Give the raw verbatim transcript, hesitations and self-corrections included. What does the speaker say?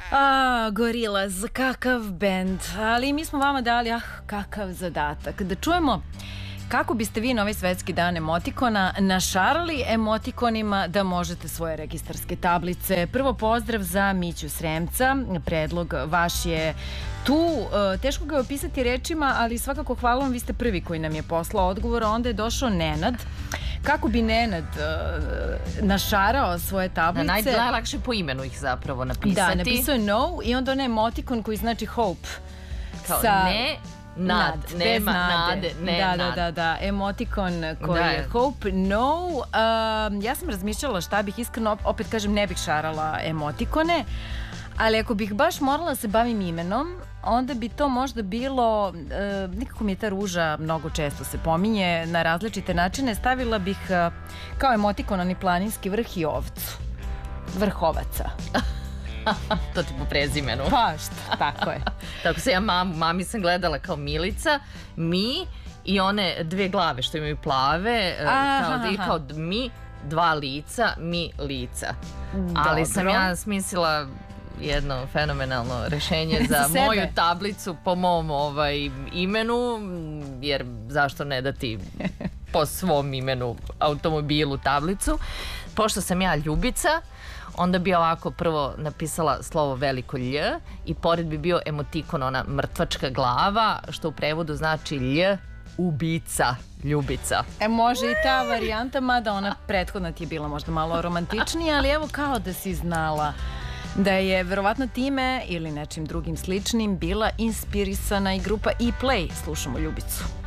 A, Gorillaz, kakav bend. Ali mi smo vama dali, ah, kakav zadatak. Da čujemo kako biste vi na ovaj svetski dan emotikona našarali emotikonima da možete svoje registarske tablice. Prvo pozdrav za Miću Sremca. Predlog vaš je tu. Teško ga je opisati rečima, ali svakako hvala vam, vi ste prvi koji nam je poslao odgovor, a onda je došao Nenad. Kako bi Nenad uh, našarao svoje tablice? Na najlakše po imenu ih zapravo napisati. Da, napisao je no i onda onaj emotikon koji znači hope. Kao sa ne, nad, nad nema nade. nade, ne da, nad. Da, da, da, emotikon koji Da. je hope, no. Uh, ja sam razmišljala šta bih iskreno, opet kažem, ne bih šarala emotikone, ali ako bih baš morala da se bavim imenom, onda bi to možda bilo, e, nekako mi je ta ruža mnogo često se pominje na različite načine, stavila bih e, kao emotikon onaj planinski vrh i ovcu. Vrhovaca. To ti po prezimenu. Pa šta, tako je. Tako se ja mamu, mami sam gledala kao Milica, mi i one dve glave što imaju plave, e, Aha, kao, i aha. kao mi, dva lica, mi lica. Ali Dobro. sam ja smislila jedno fenomenalno rešenje za, Za sebe. moju tablicu po mom ovaj, imenu, jer zašto ne dati po svom imenu automobilu tablicu. Pošto sam ja Ljubica, onda bi ovako prvo napisala slovo veliko Lj i pored bi bio emotikon, ona mrtvačka glava, što u prevodu znači Lj, ubica, Ljubica. E, može i ta varijanta, mada ona prethodna ti je bila možda malo romantičnija, ali evo kao da si znala da je verovatno time ili nečim drugim sličnim bila inspirisana i grupa E-Play. Slušamo Ljubicu.